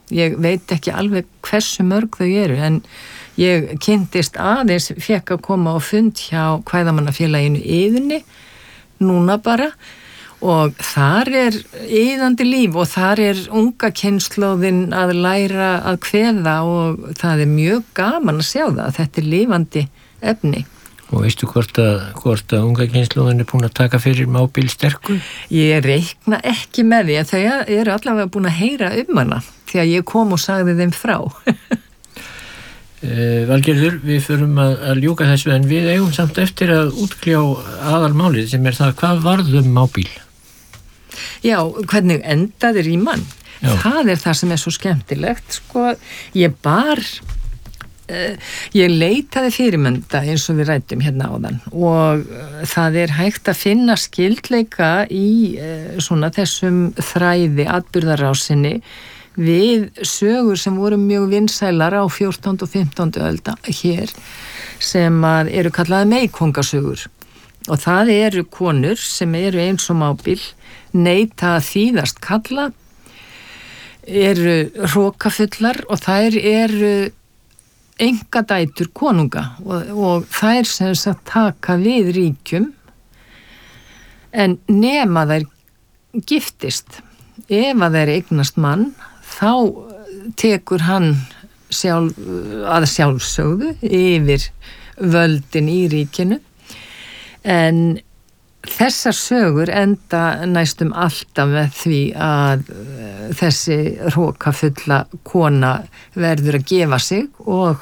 Ég veit ekki alveg hversu mörg þau eru, en ég kynntist aðeins, fékk að koma á fund hjá Kvæðamannafélaginu Iðunni, núna bara, og þar iðandi líf og þar unga kynslóðin að læra að kveða og það mjög gaman að sjá það, að þetta lifandi efni. Og veistu hvort að unga kynslóðin búin að taka fyrir mábíl sterkur? Ég reikna ekki með því að þau eru allavega búin að heyra hana því að ég kom og sagði þeim frá. Valgerður, við förum að ljúka þessu en við eigum samt eftir að útkljá aðalmálið sem það hvað varðum mábíl? Já, hvernig endaði ríman? Já. Það það sem svo skemmtilegt, sko, ég leitaði fyrirmynda eins og við ræddum hérna áðan og það hægt að finna skyldleika í svona þessum þræði atburðarásinni við sögur sem voru mjög vinsælar á 14. og 15. öld hér sem eru kallaði meykóngasögur og það eru konur sem eru eins og mábíl, neita að þýðast kalla, eru hrókafullar og þær eru engadætur konunga og þær sem sagt taka við ríkjum en nema þær giftist. Ef að þær eignast mann þá tekur hann að sjálfsögðu yfir völdin í ríkinu en þessar sögur enda næstum alltaf með því að þessi hrókafulla kona verður að gefa sig og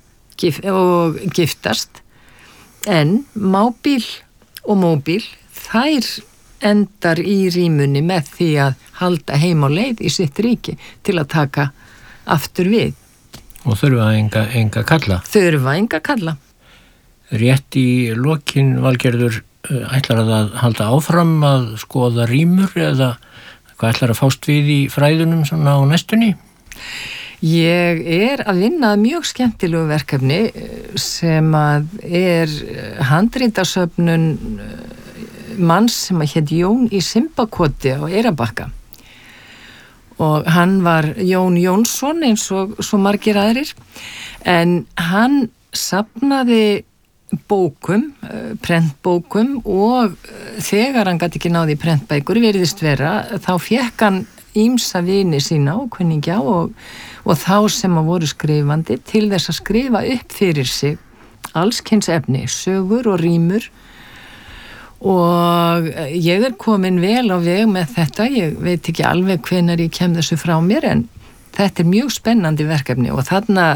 giftast en mábíl og móbíl þær endar í rímunni með því að halda heim á leið í sitt ríki til að taka aftur við. Og þurfa enga kalla? Þurfa enga kalla. Rétt í lokin, Valgerður, ætlar að halda áfram að skoða rímur eða hvað ætlar að fást við í fræðunum svona á næstunni? Ég að vinna að mjög skemmtilegu verkefni sem að handritasöfnun manns sem að hét Jón í Simbakoti á Eyrarbakka og hann var Jón Jónsson eins og svo margir aðrir en hann safnaði bókum, prentbókum og þegar hann gat ekki náði í prentbækur virðist vera, þá fékk hann ýmsa vini sína og kunningja og þá sem að voru skrifandi til þess að skrifa upp fyrir sig allskyns efni, sögur og rímur og ég komin vel á veg með þetta, ég veit ekki alveg hvenær ég kem þessu frá mér en þetta mjög spennandi verkefni og þarna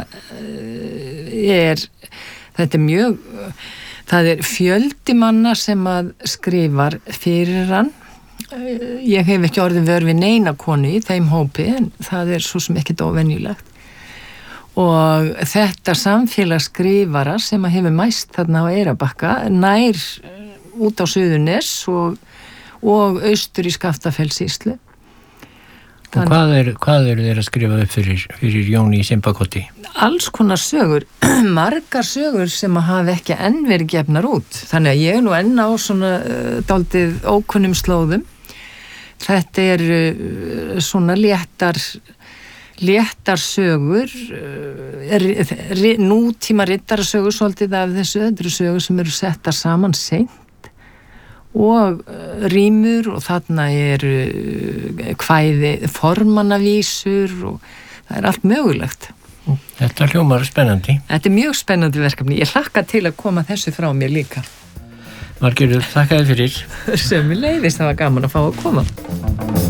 þetta mjög, það fjöldi manna sem að skrifar fyrir hann. Ég hef ekki orðið vör við neina konu í þeim hópi en það svo sem ekkert óvenjulegt. Og þetta samfélag skrifara sem að hefur mæst þarna á Eyrarbakka nær út á Suðurnes og austur í Skaftafellssýslu. Og hvað þeir að skrifa upp fyrir Jón í Simbakoti? Alls konar sögur, margar sögur sem að hafa ekki enn verið gefnar út. Þannig að ég nú enn á svona dálítið ókunnum slóðum. Þetta svona léttar sögur, nútíma riddarasögur svolítið af þessu öðru sögur sem eru settar saman seint og rímur og þarna kvæði formannavísur og það allt mögulegt. Þetta hljómar spennandi. Þetta mjög spennandi verkefni. Ég hlakka til að koma þessu frá mér líka. Valgerður, þakka þér fyrir. Sömuleiðis, það var gaman að fá að koma.